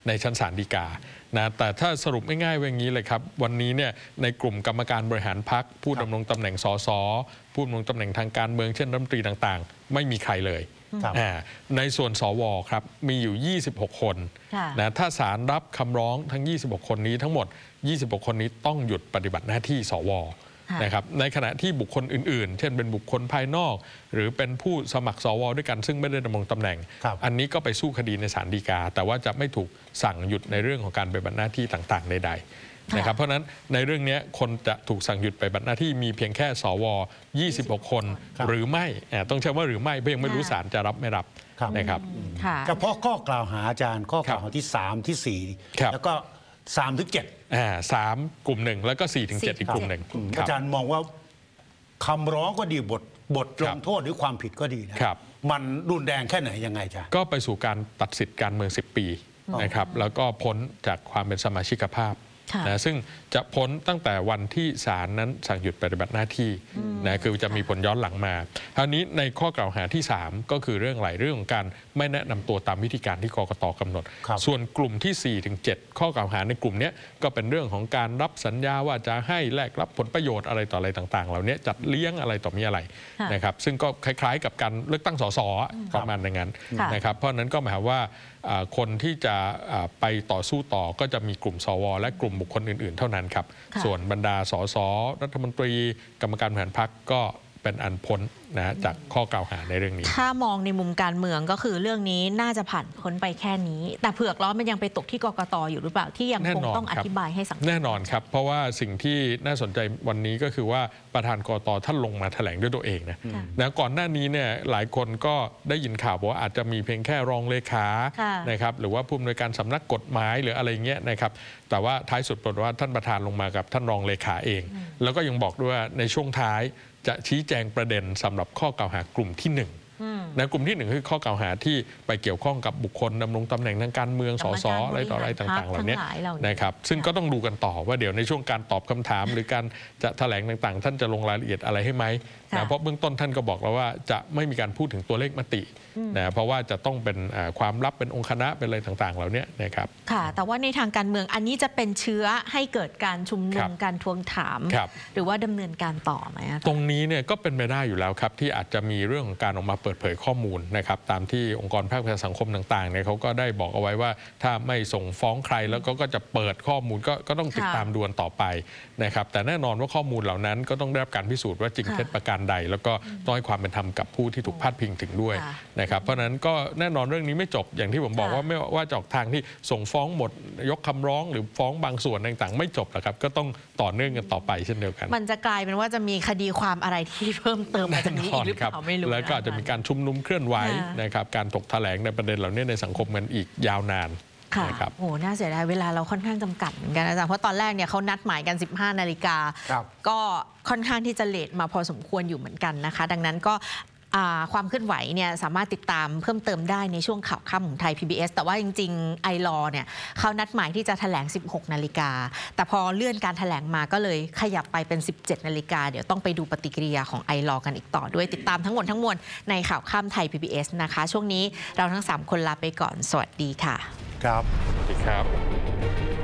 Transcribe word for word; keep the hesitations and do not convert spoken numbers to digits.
ในชั้นศาลฎีกานะแต่ถ้าสรุปง่ายๆอย่างนี้เลยครับวันนี้เนี่ยในกลุ่มกรรมการบริหารพรรคผู้ดำรงตำแหน่งสสผู้ดำรงตำแหน่งทางการเมืองเช่นรัฐมนตรีต่างๆไม่มีใครเลยในส่วนสวครับมีอยู่ยี่สิบหกคนนะถ้าศาลรับคำร้องทั้งยี่สิบหกคนนี้ทั้งหมดยี่สิบหกคนนี้ต้องหยุดปฏิบัติหน้าที่สวนะครับในขณะที่บุคคลอื่นๆเช่นเป็นบุคคลภายนอกหรือเป็นผู้สมัครสวด้วยกันซึ่งไม่ได้ดำรงตำแหน่งอันนี้ก็ไปสู้คดีในศาลฎีกาแต่ว่าจะไม่ถูกสั่งหยุดในเรื่องของการปฏิบัติหน้าที่ต่างๆใดๆนะครับเพราะฉะนั้นในเรื่องนี้คนจะถูกสั่งหยุดปฏิบัติหน้าที่มีเพียงแค่สวยี่สิบหกคนหรือไม่ต้องใช้ว่าหรือไม่เพราะยังไม่รู้ศาลจะรับไม่รับนะครับเฉพาะข้อกล่าวหาอาจารย์ข้อกล่าวหาที่สามที่สี่แล้วก็สามถึงเจ็ดอ่าสามกลุ่มหนึ่งแล้วก็สี่ถึงเจ็ดอีกกลุ่มหนึ่งอาจารย์มองว่าคำร้องก็ดีบทบทลงโทษหรือความผิดก็ดีนะครับมันรุนแรงแค่ไหนยังไงจ๊ะก็ไปสู่การตัดสิทธิการเมืองสิบปีนะครับแล้วก็พ้นจากความเป็นสมาชิกภาพนะซึ่งจะพ้นตั้งแต่วันที่ศาลนั้นสั่งหยุดปฏิบัติหน้าที่นะคือจะมีผลย้อนหลังมาคราวนี้ในข้อกล่าวหาที่สามก็คือเรื่องหลายเรื่องของการไม่แนะนำตัวตามวิธีการที่กกต.กำหนดส่วนกลุ่มที่สี่ถึงเจ็ดข้อกล่าวหาในกลุ่มนี้ก็เป็นเรื่องของการรับสัญญาว่าจะให้แลกรับผลประโยชน์อะไรต่ออะไรต่างๆเหล่านี้จัดเลี้ยงอะไรต่อมีอะไรนะครับซึ่งก็คล้ายๆกับการเลือกตั้งสสประมาณอย่างนั้นนะครับเพราะนั้นก็หมายความว่าคนที่จะไปต่อสู้ต่อก็จะมีกลุ่มสวและกลุ่มบุคคลอื่นๆเท่านั้นครับส่วนบรรดาสสรัฐมนตรีกรรมการบริหารพรรคก็เป็นอันพ้นนะจากข้อกล่าวหาในเรื่องนี้ถ้ามองในมุมการเมืองก็คือเรื่องนี้น่าจะผ่านพ้นไปแค่นี้แต่เผือกร้อนมันยังไปตกที่กกต.อยู่หรือเปล่าที่ยังคงต้องอธิบายให้สังคมแน่นอนครับเพราะว่าสิ่งที่น่าสนใจวันนี้ก็คือว่าประธานกกต.ท่านลงมาแถลงด้วยตัวเองนะนะก่อนหน้านี้เนี่ยหลายคนก็ได้ยินข่าวว่าอาจจะมีเพียงแค่รองเลขานะครับหรือว่าผู้อำนวยการสำนักกฎหมายหรืออะไรเงี้ยนะครับแต่ว่าท้ายสุดปรากฏว่าท่านประธานลงมากับท่านรองเลขาเองแล้วก็ยังบอกด้วยว่าในช่วงท้ายจะชี้แจงประเด็นสำหรับข้อกล่าวหากลุ่มที่หนึ่งนะกลุ่มที่หนึ่งคือข้อกล่าวหาที่ไปเกี่ยวข้องกับบุคคลดำรงตำแหน่งทางการเมืองสสอะไรต่ออะไรต่างๆเหล่านี้นะครับซึ่งก็ต้องดูกันต่อว่าเดี๋ยวในช่วงการตอบคำถามหรือการจะแถลงต่างๆท่านจะลงรายละเอียดอะไรให้ไหมนะเพราะเบื้องต้นท่านก็บอกแล้วว่าจะไม่มีการพูดถึงตัวเลขมตินะเพราะว่าจะต้องเป็นความลับเป็นองค์คณะเป็นอะไรต่างๆเหล่านี้นะครับค่ะแต่ว่าในทางการเมืองอันนี้จะเป็นเชื้อให้เกิดการชุมนุมการทวงถามหรือว่าดำเนินการต่อไหมตรงนี้เนี่ยก็เป็นไปได้อยู่แล้วครับที่อาจจะมีเรื่องของการออกมาเปิดเผยข้อมูลนะครับตามที่องค์กรภาคประชาสังคมต่างๆเนี่ยเขาก็ได้บอกเอาไว้ว่าถ้าไม่ส่งฟ้องใครแล้วก็จะเปิดข้อมูลก็ก็ต้องติดตามดูต่อไปนะครับแต่แน่นอนว่าข้อมูลเหล่านั้นก็ต้องได้รับการพิสูจน์ว่าจริงเท็จประการใดแล้วก็ต้องให้ความเป็นธรรมกับผู้ที่ถูกพาดพิงถึงด้วยนะครับเพราะนั้นก็แน่นอนเรื่องนี้ไม่จบอย่างที่ผมบอกว่าไม่ว่าจะออกทางที่ส่งฟ้องหมดยกคำร้องหรือฟ้องบางส่วนต่างๆไม่จบหรอกครับก็ต้องต่อเนื่องกันต่อไปเช่นเดียวกันมันจะกลายเป็นว่าจะมีคดีความอะไรที่เพิ่มเติมมาจากนี้อีกหรือเปล่าไม่รู้แล้วก็จะมีการชุมนุมเคลื่อนไหวนะครับการถกแถลงในประเด็นเหล่านี้ในสังคมกันอีกยาวนานค่ะโอ้น่าเสียดายเวลาเราค่อนข้างจำกัดเหมือนกันอาจารย์เพราะตอนแรกเนี่ยเขานัดหมายกันสิบห้านาฬิกาก็ค่อนข้างที่จะเลทมาพอสมควรอยู่เหมือนกันนะคะดังนั้นก็ความเคลื่อนไหวเนี่ยสามารถติดตามเพิ่มเติมได้ในช่วงข่าวค่ำของไทย พี บี เอส แต่ว่าจริงๆไอลอเนี่ยเขานัดหมายที่จะแถลงสิบหกนาฬิกาแต่พอเลื่อนการแถลงมาก็เลยขยับไปเป็นสิบเจ็ดนาฬิกาเดี๋ยวต้องไปดูปฏิกิริยาของไอลอกันอีกต่อด้วยติดตามทั้งหมดทั้งมวลในข่าวค่ำไทย พี บี เอส นะคะช่วงนี้เราทั้งสามคนลาไปก่อนสวัสดีค่ะครับสวัสดีครับ